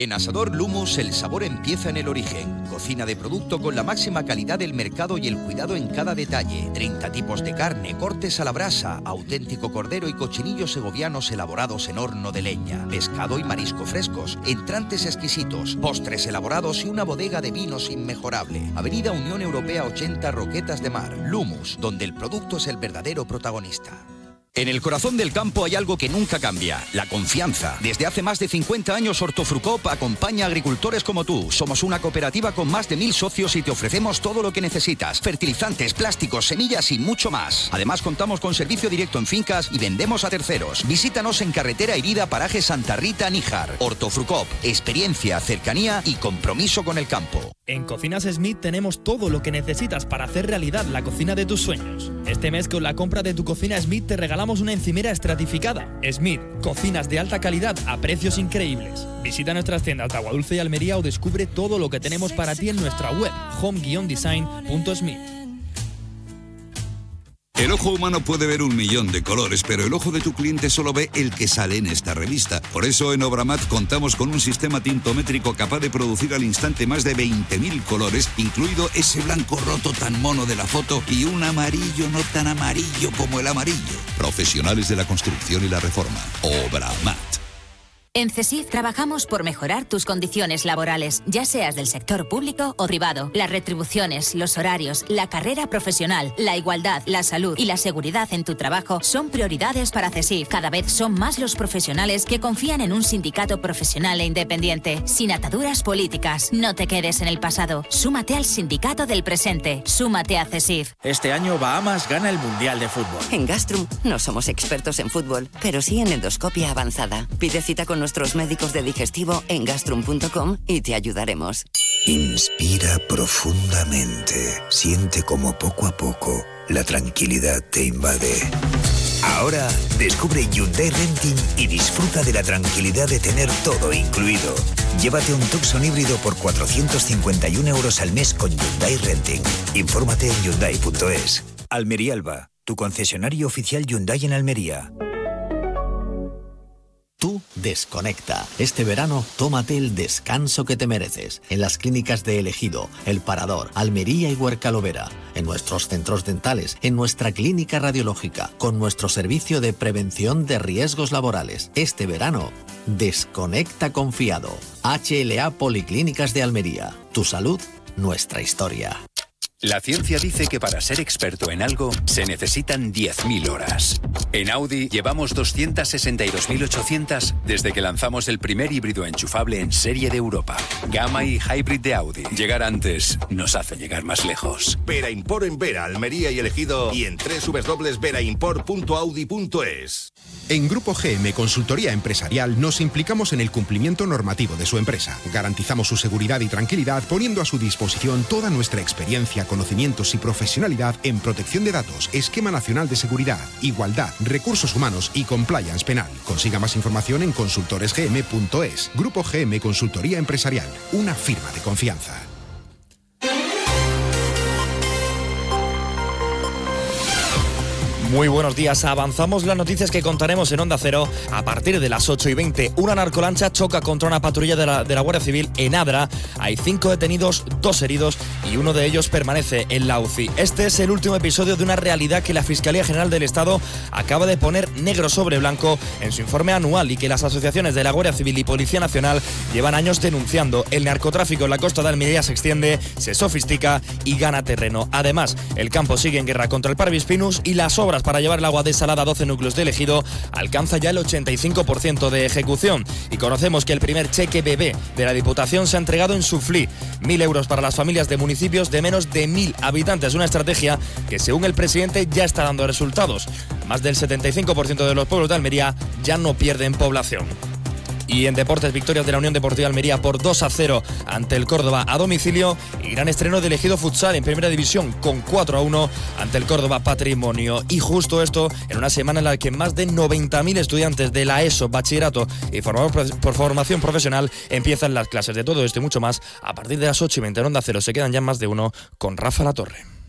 En Asador Lummus el sabor empieza en el origen. Cocina de producto con la máxima calidad del mercado y el cuidado en cada detalle. 30 tipos de carne, cortes a la brasa, auténtico cordero y cochinillos segovianos elaborados en horno de leña. Pescado y marisco frescos, entrantes exquisitos, postres elaborados y una bodega de vinos inmejorable. Avenida Unión Europea 80, Roquetas de Mar. Lummus, donde el producto es el verdadero protagonista. En el corazón del campo hay algo que nunca cambia, la confianza. Desde hace más de 50 años Hortofrucop acompaña a agricultores como tú. Somos una cooperativa con más de 1000 socios y te ofrecemos todo lo que necesitas. Fertilizantes, plásticos, semillas y mucho más. Además contamos con servicio directo en fincas y vendemos a terceros. Visítanos en Carretera Herida, Paraje Santa Rita, Níjar. Hortofrucop, experiencia, cercanía y compromiso con el campo. En Cocinas Smith tenemos todo lo que necesitas para hacer realidad la cocina de tus sueños. Este mes con la compra de tu cocina Smith te regalamos una encimera estratificada. Smith, cocinas de alta calidad a precios increíbles. Visita nuestras tiendas de Aguadulce y Almería o descubre todo lo que tenemos para ti en nuestra web home-design.smith. El ojo humano puede ver 1.000.000 de colores, pero el ojo de tu cliente solo ve el que sale en esta revista. Por eso en Obramat contamos con un sistema tintométrico capaz de producir al instante más de 20.000 colores, incluido ese blanco roto tan mono de la foto y un amarillo no tan amarillo como el amarillo. Profesionales de la construcción y la reforma. Obramat. En CESIF trabajamos por mejorar tus condiciones laborales, ya seas del sector público o privado. Las retribuciones, los horarios, la carrera profesional, la igualdad, la salud y la seguridad en tu trabajo son prioridades para CESIF. Cada vez son más los profesionales que confían en un sindicato profesional e independiente, sin ataduras políticas. No te quedes en el pasado. Súmate al sindicato del presente. Súmate a CESIF. Este año Bahamas gana el Mundial de Fútbol. En Gastrum no somos expertos en fútbol, pero sí en endoscopia avanzada. Pide cita con nuestros médicos de digestivo en gastrum.com y te ayudaremos. Inspira profundamente. Siente como poco a poco la tranquilidad te invade. Ahora descubre Hyundai Renting y disfruta de la tranquilidad de tener todo incluido. Llévate un Tucson híbrido por 451 euros al mes con Hyundai Renting. Infórmate en hyundai.es. Almería Alba, tu concesionario oficial Hyundai en Almería. Tú desconecta. Este verano, tómate el descanso que te mereces. En las clínicas de El Ejido, El Parador, Almería y Huerca-Lovera. En nuestros centros dentales, en nuestra clínica radiológica, con nuestro servicio de prevención de riesgos laborales. Este verano, desconecta confiado. HLA Policlínicas de Almería. Tu salud, nuestra historia. La ciencia dice que para ser experto en algo se necesitan 10.000 horas. En Audi llevamos 262.800 desde que lanzamos el primer híbrido enchufable en serie de Europa. Gamma y Hybrid de Audi. Llegar antes nos hace llegar más lejos. Vera Import en Vera, Almería y El Ejido y en www.veraimport.audi.es. En Grupo GM Consultoría Empresarial nos implicamos en el cumplimiento normativo de su empresa. Garantizamos su seguridad y tranquilidad poniendo a su disposición toda nuestra experiencia, conocimientos y profesionalidad en protección de datos, esquema nacional de seguridad, igualdad, recursos humanos y compliance penal. Consiga más información en consultoresgm.es. Grupo GM Consultoría Empresarial, una firma de confianza. Muy buenos días, avanzamos las noticias que contaremos en Onda Cero a partir de las 8:20. Una narcolancha choca contra una patrulla de la Guardia Civil en Adra. Hay 5 detenidos, 2 heridos y uno de ellos permanece en la UCI. Este es el último episodio de una realidad que la Fiscalía General del Estado acaba de poner negro sobre blanco en su informe anual y que las asociaciones de la Guardia Civil y Policía Nacional llevan años denunciando. El narcotráfico en la costa de Almería se extiende, se sofistica y gana terreno. Además, el campo sigue en guerra contra el Parvispinus y las obras para llevar el agua desalada a 12 núcleos de El Ejido alcanza ya el 85% de ejecución. Y conocemos que el primer cheque bebé de la Diputación se ha entregado en Suflí. 1.000 euros para las familias de municipios de menos de 1.000 habitantes. Una estrategia que, según el presidente, ya está dando resultados. Más del 75% de los pueblos de Almería ya no pierden población. Y en deportes, victorias de la Unión Deportiva Almería por 2-0 ante el Córdoba a domicilio y gran estreno del Ejido Futsal en Primera División con 4-1 ante el Córdoba Patrimonio. Y justo esto en una semana en la que más de 90.000 estudiantes de la ESO, bachillerato y por formación profesional empiezan las clases. De todo esto y mucho más a partir de las 8:20 en Onda Cero. Se quedan ya más de uno con Rafa Latorre.